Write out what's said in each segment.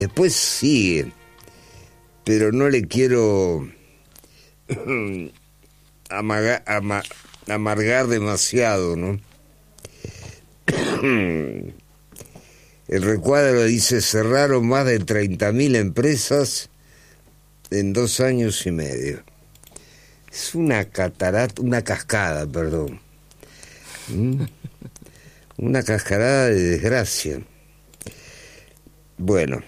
Después sigue, pero no le quiero amargar demasiado, ¿no? El recuadro dice: cerraron más de 30.000 empresas en 2 años y medio. Es una cascada, perdón. Una cascada de desgracia. Bueno,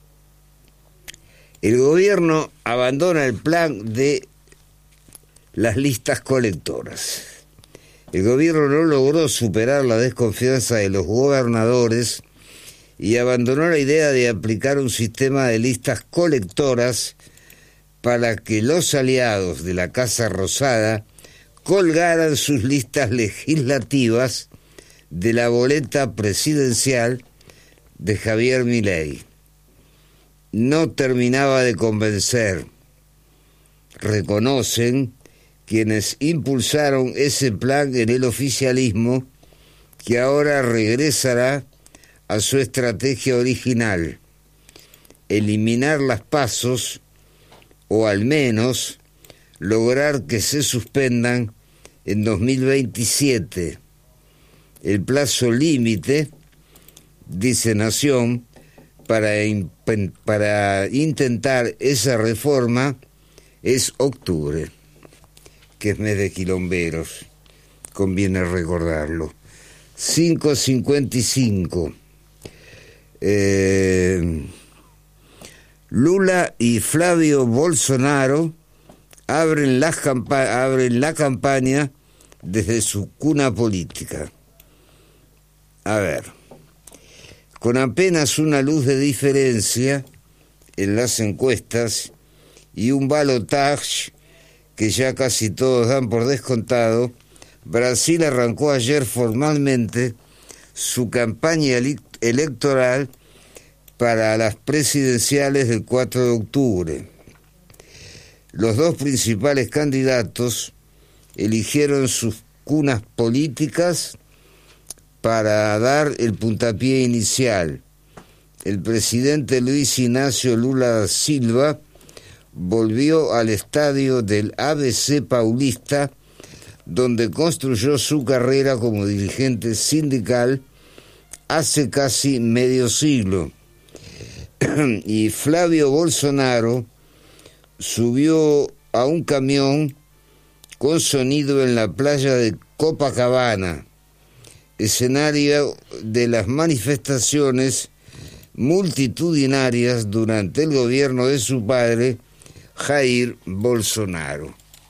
el gobierno abandona el plan de las listas colectoras. El gobierno no logró superar la desconfianza de los gobernadores y abandonó la idea de aplicar un sistema de listas colectoras para que los aliados de la Casa Rosada colgaran sus listas legislativas de la boleta presidencial de Javier Milei. No terminaba de convencer, reconocen quienes impulsaron ese plan en el oficialismo, que ahora regresará a su estrategia original: eliminar las PASOs, o al menos lograr que se suspendan en 2027. El plazo límite, dice Nación, para intentar esa reforma es octubre, que es mes de quilomberos, conviene recordarlo. 5:55. Lula y Flavio Bolsonaro abren la campaña desde su cuna política. A ver, con apenas una luz de diferencia en las encuestas y un balotaje que ya casi todos dan por descontado, Brasil arrancó ayer formalmente su campaña electoral para las presidenciales del 4 de octubre. Los dos principales candidatos eligieron sus cunas políticas para dar el puntapié inicial. El presidente Luis Ignacio Lula da Silva volvió al estadio del ABC Paulista, donde construyó su carrera como dirigente sindical hace casi medio siglo. Y Flavio Bolsonaro subió a un camión con sonido en la playa de Copacabana, escenario de las manifestaciones multitudinarias durante el gobierno de su padre, Jair Bolsonaro.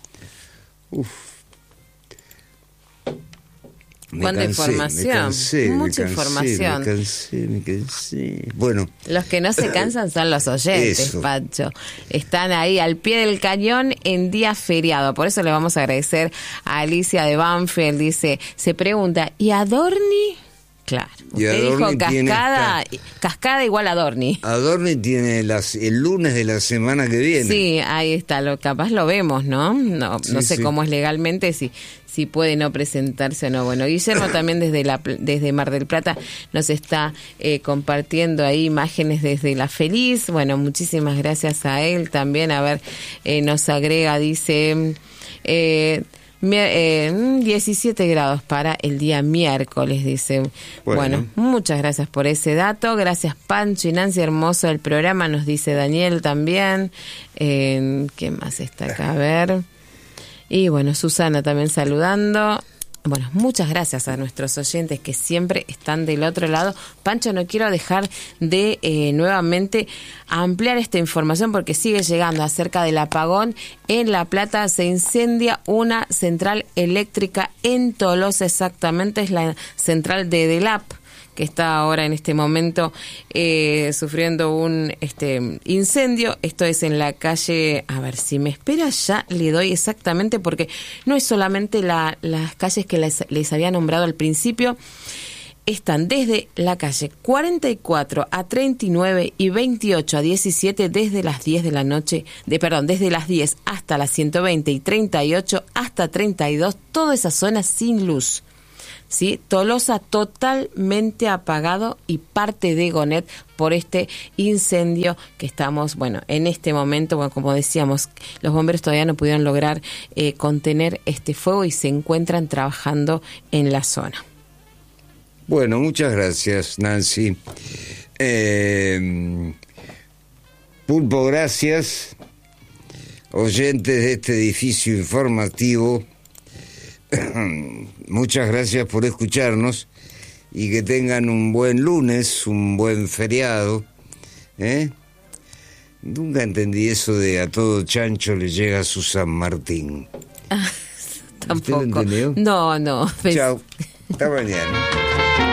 ¿Cuánta información? Mucha información. Me cansé. Bueno. Los que no se cansan son los oyentes, eso. Pancho. Están ahí al pie del cañón en día feriado. Por eso le vamos a agradecer a Alicia de Banfield. Dice, se pregunta, ¿y Adorni? Claro. Usted dijo cascada igual Adorni. Adorni tiene el lunes de la semana que viene. Sí, ahí está. Capaz lo vemos, ¿no? No sé cómo es legalmente, si puede no presentarse o no. Bueno, Guillermo también desde Mar del Plata nos está compartiendo ahí imágenes desde La Feliz. Bueno, muchísimas gracias a él también. A ver, nos agrega, dice... 17 grados para el día miércoles, dice. Bueno, muchas gracias por ese dato. Gracias, Pancho y Nancy, hermoso el programa, nos dice Daniel también. ¿Qué más está acá? A ver. Y bueno, Susana también saludando. Bueno, muchas gracias a nuestros oyentes que siempre están del otro lado. Pancho, no quiero dejar de nuevamente ampliar esta información porque sigue llegando acerca del apagón. En La Plata se incendia una central eléctrica en Tolosa, exactamente es la central de DELAP, que está ahora en este momento sufriendo un incendio. Esto es en la calle, a ver si me espera, ya le doy exactamente, porque no es solamente las calles que les había nombrado al principio. Están desde la calle 44 a 39 y 28 a 17 desde las 10 de la noche, desde las 10 hasta las 120 y 38 hasta 32, toda esa zona sin luz. ¿sí? Tolosa totalmente apagado y parte de Gonet por este incendio que estamos, bueno, en este momento, bueno, como decíamos, los bomberos todavía no pudieron lograr contener este fuego y se encuentran trabajando en la zona. Bueno, muchas gracias, Nancy. Pulpo, gracias. Oyentes de este edificio informativo, muchas gracias por escucharnos y que tengan un buen lunes, un buen feriado. Nunca entendí eso de a todo chancho le llega su San Martín. Tampoco. ¿Usted lo entendió? No. Chao. Hasta mañana.